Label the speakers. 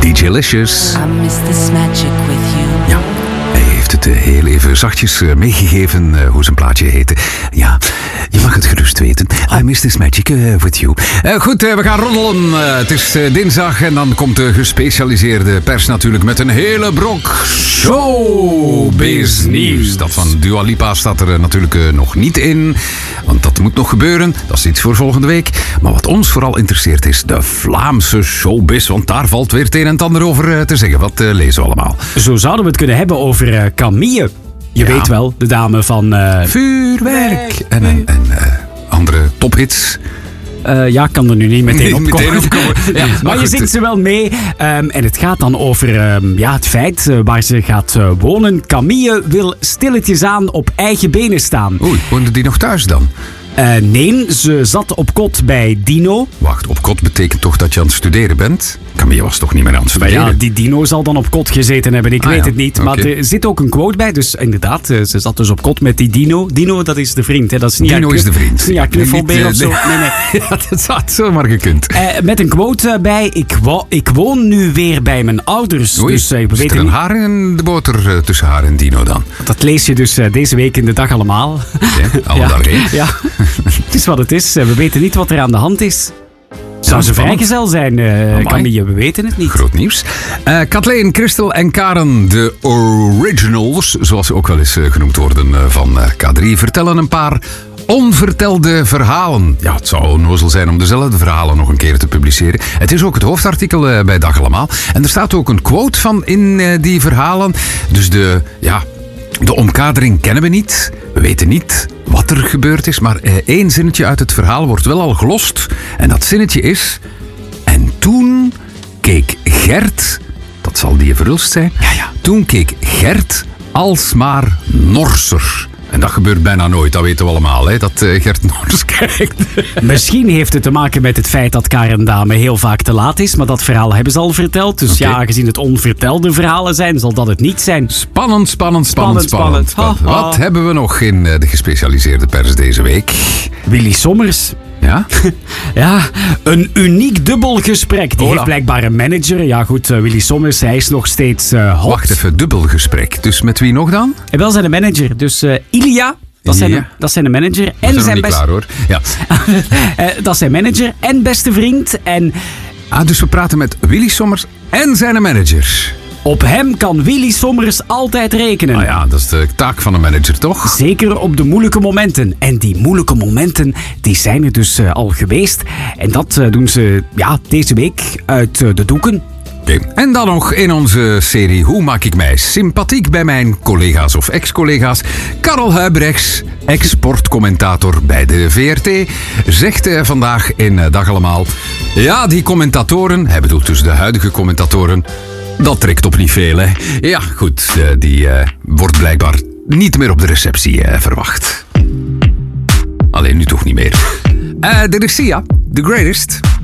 Speaker 1: DJ-licious.
Speaker 2: I miss this magic with you.
Speaker 1: Ja, hij heeft het heel even zachtjes meegegeven hoe zijn plaatje heette. Ja, je mag het gerust weten. I miss this magic with you. Goed, we gaan roddelen. Het is dinsdag en dan komt de gespecialiseerde pers natuurlijk met een hele brok showbiz nieuws. Dat van Dua Lipa staat er natuurlijk nog niet in, want dat moet nog gebeuren. Dat is iets voor volgende week. Maar wat ons vooral interesseert is de Vlaamse showbiz, want daar valt weer het een en het ander over te zeggen. Wat lezen we allemaal?
Speaker 3: Zo zouden we het kunnen hebben over Camille. Je weet wel, de dame van...
Speaker 1: Vuurwerk en andere tophits.
Speaker 3: Ja, ik kan er nu niet meteen opkomen.
Speaker 1: Ja,
Speaker 3: maar je zingt ze wel mee. En het gaat dan over het feit waar ze gaat wonen. Camille wil stilletjes aan op eigen benen staan.
Speaker 1: Oei, woonde die nog thuis dan?
Speaker 3: Nee, ze zat op kot bij Dino.
Speaker 1: Wacht, op kot betekent toch dat je aan het studeren bent? Camille was toch niet meer aan het studeren?
Speaker 3: Maar ja, die Dino zal dan op kot gezeten hebben, ik weet het niet. Maar er zit ook een quote bij, dus inderdaad, ze zat dus op kot met die Dino. Dino, dat is de vriend, hè? Dat is niet
Speaker 1: Dino is de vriend.
Speaker 3: Is niet haar knuffelbeer of zo. Nee.
Speaker 1: Ja, dat had zomaar gekund.
Speaker 3: Met een quote bij, ik woon nu weer bij mijn ouders.
Speaker 1: Oei,
Speaker 3: dus we
Speaker 1: is
Speaker 3: weten
Speaker 1: er een
Speaker 3: niet...
Speaker 1: haar in de boter tussen haar en Dino dan?
Speaker 3: Dat lees je dus deze week in de dag allemaal.
Speaker 1: Okay, alle daarheen.
Speaker 3: Ja, het is wat het is. We weten niet wat er aan de hand is. Zou ze vrijgezel zijn, Camille? We weten het niet.
Speaker 1: Groot nieuws. Kathleen, Christel en Karen, de originals, zoals ze ook wel eens genoemd worden van K3, vertellen een paar onvertelde verhalen. Ja, het zou onnozel zijn om dezelfde verhalen nog een keer te publiceren. Het is ook het hoofdartikel bij Dag Allemaal. En er staat ook een quote van in die verhalen. Dus de omkadering kennen we niet. We weten niet wat er gebeurd is. Maar één zinnetje uit het verhaal wordt wel al gelost. En dat zinnetje is... En toen keek Gert... Dat zal die verhulst zijn. Ja. Toen keek Gert alsmaar norser. En dat gebeurt bijna nooit, dat weten we allemaal, hè, dat Gert Noors kijkt.
Speaker 3: Misschien heeft het te maken met het feit dat Karen Dame heel vaak te laat is, maar dat verhaal hebben ze al verteld. Dus ja, aangezien het onvertelde verhalen zijn, zal dat het niet zijn.
Speaker 1: Spannend. Wat hebben we nog in de gespecialiseerde pers deze week?
Speaker 3: Willy Sommers.
Speaker 1: Ja?
Speaker 3: Ja, een uniek dubbelgesprek. Die heeft blijkbaar een manager. Ja goed, Willy Sommers, hij is nog steeds hot.
Speaker 1: Wacht even, dubbelgesprek. Dus met wie nog dan?
Speaker 3: En wel zijn manager. Dus Ilia, dat is zijn manager.
Speaker 1: En zijn nog niet klaar hoor. Ja.
Speaker 3: Dat is zijn manager en beste vriend. En...
Speaker 1: dus we praten met Willy Sommers en zijn manager.
Speaker 3: Op hem kan Willy Sommers altijd rekenen.
Speaker 1: Nou ja, dat is de taak van een manager, toch?
Speaker 3: Zeker op de moeilijke momenten. En die moeilijke momenten, die zijn er dus al geweest. En dat doen ze deze week uit de doeken.
Speaker 1: Okay. En dan nog in onze serie Hoe maak ik mij sympathiek bij mijn collega's of ex-collega's. Karel Huibrechts, ex-sportcommentator bij de VRT, zegt vandaag in Dag Allemaal... Ja, die commentatoren, hij bedoelt dus de huidige commentatoren... Dat trekt op niet veel, hè. Ja, goed, die wordt blijkbaar niet meer op de receptie verwacht. Alleen nu toch niet meer. Dit is Sia, The Greatest.